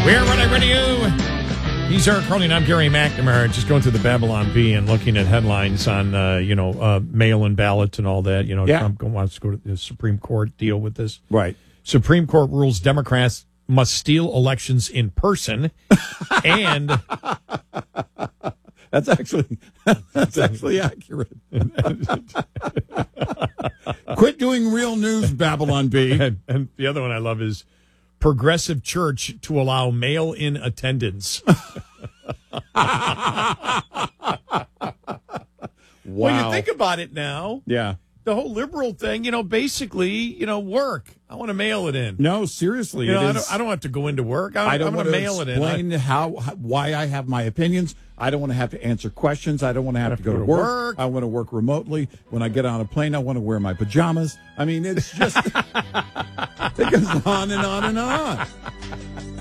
We're ready you. He's Eric Carly, and I'm Gary McNamara. Just going through the Babylon Bee and looking at headlines on, mail-in ballots and all that. Trump wants to go to the Supreme Court, deal with this. Right. Supreme Court rules Democrats must steal elections in person. And that's actually accurate. Quit doing real news, Babylon Bee. And the other one I love is Progressive Church to allow mail-in attendance. Wow. When you think about it now, yeah, the whole liberal thing, basically, work. I want to mail it in. No, seriously, I don't have to go into work. I'm going to mail it in. Explain why I have my opinions. I don't want to have to answer questions. I don't want to have to go to work. I want to work remotely. When I get on a plane, I want to wear my pajamas. I mean, it's just it goes on and on and on.